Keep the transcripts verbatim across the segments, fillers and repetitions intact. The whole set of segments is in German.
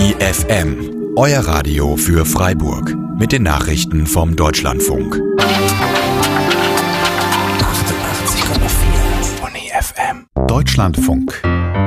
Boni F M, euer Radio für Freiburg mit den Nachrichten vom Deutschlandfunk. achtundachtzig Komma vier Boni F M. Deutschlandfunk.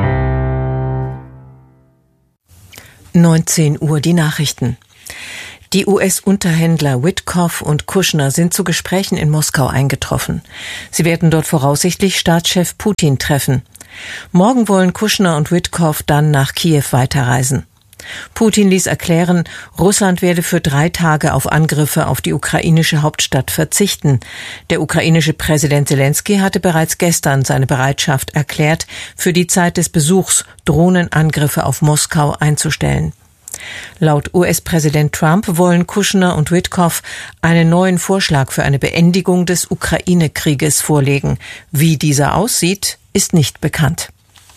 neunzehn Uhr die Nachrichten. Die U S-Unterhändler Witkoff und Kushner sind zu Gesprächen in Moskau eingetroffen. Sie werden dort voraussichtlich Staatschef Putin treffen. Morgen wollen Kushner und Witkoff dann nach Kiew weiterreisen. Putin ließ erklären, Russland werde für drei Tage auf Angriffe auf die ukrainische Hauptstadt verzichten. Der ukrainische Präsident Selensky hatte bereits gestern seine Bereitschaft erklärt, für die Zeit des Besuchs Drohnenangriffe auf Moskau einzustellen. Laut U S-Präsident Trump wollen Kushner und Witkoff einen neuen Vorschlag für eine Beendigung des Ukraine-Krieges vorlegen. Wie dieser aussieht, ist nicht bekannt.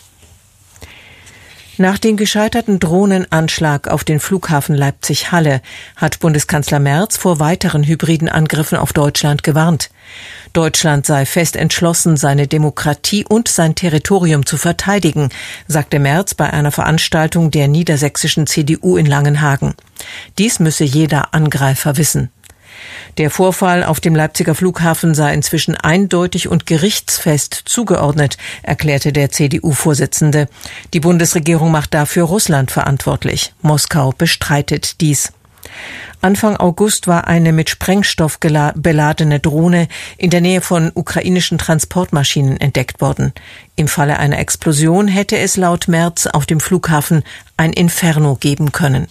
Nach dem gescheiterten Drohnenanschlag auf den Flughafen Leipzig-Halle hat Bundeskanzler Merz vor weiteren hybriden Angriffen auf Deutschland gewarnt. Deutschland sei fest entschlossen, seine Demokratie und sein Territorium zu verteidigen, sagte Merz bei einer Veranstaltung der niedersächsischen C D U in Langenhagen. Dies müsse jeder Angreifer wissen. Der Vorfall auf dem Leipziger Flughafen sei inzwischen eindeutig und gerichtsfest zugeordnet, erklärte der C D U-Vorsitzende. Die Bundesregierung macht dafür Russland verantwortlich. Moskau bestreitet dies. Anfang August war eine mit Sprengstoff beladene Drohne in der Nähe von ukrainischen Transportmaschinen entdeckt worden. Im Falle einer Explosion hätte es laut Merz auf dem Flughafen ein Inferno geben können.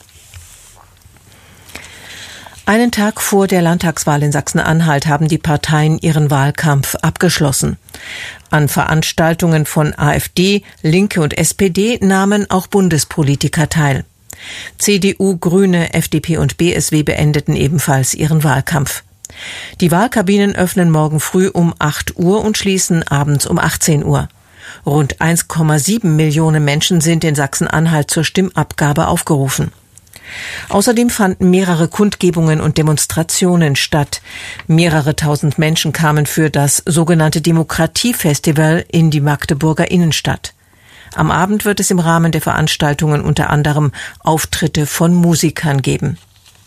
Einen Tag vor der Landtagswahl in Sachsen-Anhalt haben die Parteien ihren Wahlkampf abgeschlossen. An Veranstaltungen von AfD, Linke und S P D nahmen auch Bundespolitiker teil. C D U, Grüne, F D P und B S W beendeten ebenfalls ihren Wahlkampf. Die Wahlkabinen öffnen morgen früh um acht Uhr und schließen abends um achtzehn Uhr. Rund eins Komma sieben Millionen Menschen sind in Sachsen-Anhalt zur Stimmabgabe aufgerufen. Außerdem fanden mehrere Kundgebungen und Demonstrationen statt. Mehrere tausend Menschen kamen für das sogenannte Demokratiefestival in die Magdeburger Innenstadt. Am Abend wird es im Rahmen der Veranstaltungen unter anderem Auftritte von Musikern geben.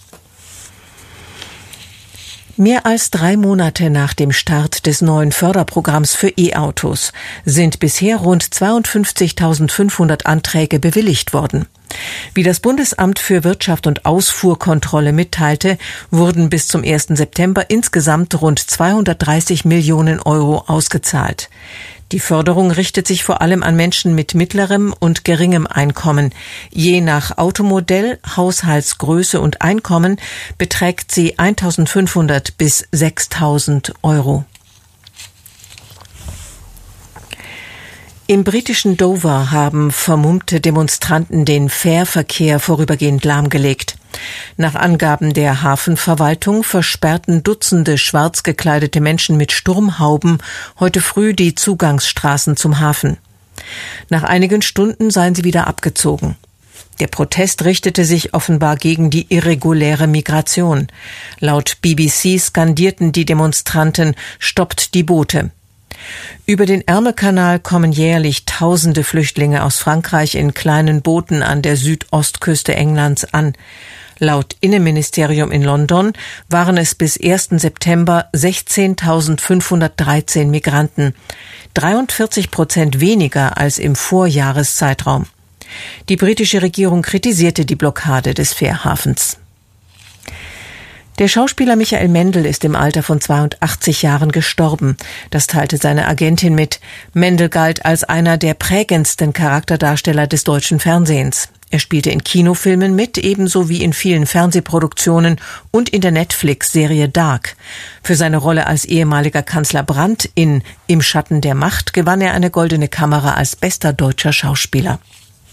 Mehr als drei Monate nach dem Start des neuen Förderprogramms für E-Autos sind bisher rund zweiundfünfzigtausendfünfhundert Anträge bewilligt worden. Wie das Bundesamt für Wirtschaft und Ausfuhrkontrolle mitteilte, wurden bis zum ersten September insgesamt rund zweihundertdreißig Millionen Euro ausgezahlt. Die Förderung richtet sich vor allem an Menschen mit mittlerem und geringem Einkommen. Je nach Automodell, Haushaltsgröße und Einkommen beträgt sie eintausendfünfhundert bis sechstausend Euro. Im britischen Dover haben vermummte Demonstranten den Fährverkehr vorübergehend lahmgelegt. Nach Angaben der Hafenverwaltung versperrten Dutzende schwarz gekleidete Menschen mit Sturmhauben heute früh die Zugangsstraßen zum Hafen. Nach einigen Stunden seien sie wieder abgezogen. Der Protest richtete sich offenbar gegen die irreguläre Migration. Laut B B C skandierten die Demonstranten: Stoppt die Boote. Über den Ärmelkanal kommen jährlich tausende Flüchtlinge aus Frankreich in kleinen Booten an der Südostküste Englands an. Laut Innenministerium in London waren es bis ersten September sechzehntausendfünfhundertdreizehn Migranten, dreiundvierzig Prozent weniger als im Vorjahreszeitraum. Die britische Regierung kritisierte die Blockade des Fährhafens. Der Schauspieler Michael Mendl ist im Alter von zweiundachtzig Jahren gestorben. Das teilte seine Agentin mit. Mendl galt als einer der prägendsten Charakterdarsteller des deutschen Fernsehens. Er spielte in Kinofilmen mit, ebenso wie in vielen Fernsehproduktionen und in der Netflix-Serie Dark. Für seine Rolle als ehemaliger Kanzler Brandt in Im Schatten der Macht gewann er eine Goldene Kamera als bester deutscher Schauspieler.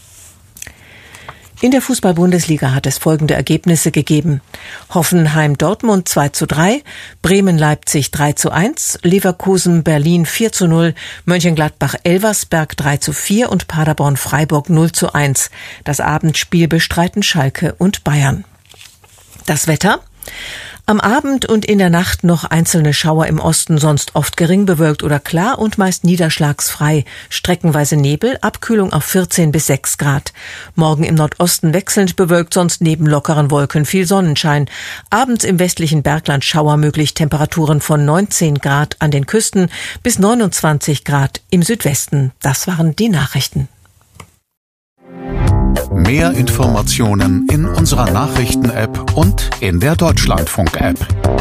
In der Fußball-Bundesliga hat es folgende Ergebnisse gegeben: Hoffenheim-Dortmund zwei zu drei, Bremen-Leipzig drei zu eins, Leverkusen-Berlin vier zu null, Mönchengladbach-Elversberg drei zu vier und Paderborn-Freiburg null zu eins. Das Abendspiel bestreiten Schalke und Bayern. Das Wetter: Am Abend und in der Nacht noch einzelne Schauer im Osten, sonst oft gering bewölkt oder klar und meist niederschlagsfrei. Streckenweise Nebel, Abkühlung auf vierzehn bis sechs Grad. Morgen im Nordosten wechselnd bewölkt, sonst neben lockeren Wolken viel Sonnenschein. Abends im westlichen Bergland Schauer möglich, Temperaturen von neunzehn Grad an den Küsten bis neunundzwanzig Grad im Südwesten. Das waren die Nachrichten. Mehr Informationen in unserer Nachrichten-App und in der Deutschlandfunk-App.